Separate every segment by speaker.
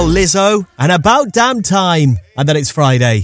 Speaker 1: Lizzo, and About Damn Time. And then it's Friday.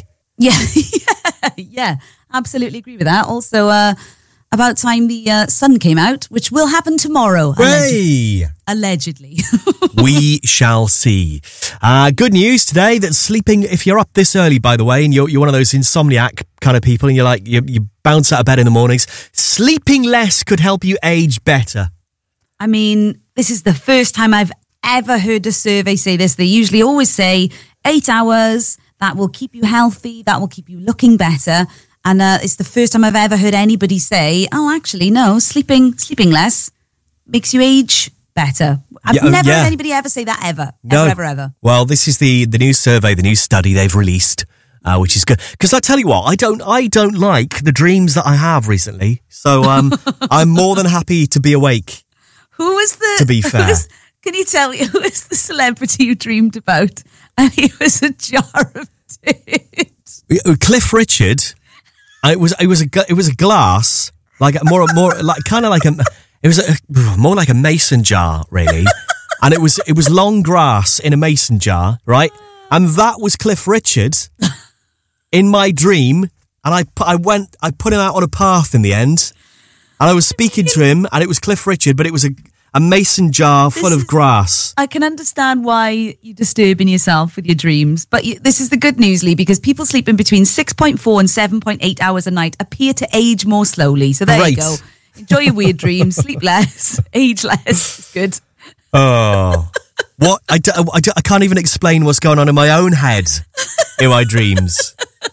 Speaker 2: Yeah, absolutely agree with that. Also, about time the sun came out, which will happen tomorrow. Allegedly.
Speaker 1: We shall see. Good news today that sleeping, if you're up this early, by the way, and you're one of those insomniac kind of people, and you're like, you bounce out of bed in the mornings, sleeping less could help you age better.
Speaker 2: I mean, this is the first time I've ever heard a survey say this. They usually always say 8 hours, that will keep you healthy, that will keep you looking better. And it's the first time I've ever heard anybody say, oh, actually, no, sleeping less makes you age better. I've never heard anybody ever say that ever. Ever.
Speaker 1: Well, this is the new survey, the new study they've released, which is good. Because I tell you what, I don't like the dreams that I have recently. So I'm more than happy to be awake. To be fair.
Speaker 2: Can you tell me who is the celebrity you dreamed about? And he was a jar of tits.
Speaker 1: Cliff Richard. It was a glass, like more like kind of like more like a mason jar, really. And it was long grass in a mason jar, right? And that was Cliff Richard in my dream. And I put him out on a path in the end. And I was speaking to him, and it was Cliff Richard, but it was a mason jar full of grass.
Speaker 2: I can understand why you're disturbing yourself with your dreams, but this is the good news, Lee, because people sleeping between 6.4 and 7.8 hours a night appear to age more slowly. So there you go. Enjoy your weird dreams, sleep less, age less. It's good.
Speaker 1: Oh, what? I can't even explain what's going on in my own head in my dreams.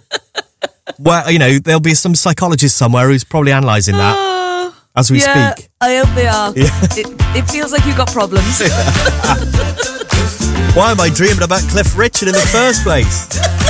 Speaker 1: Well, there'll be some psychologist somewhere who's probably analysing that. As we speak.
Speaker 2: I hope they are. Yeah. It feels like you've got problems.
Speaker 1: Why am I dreaming about Cliff Richard in the first place?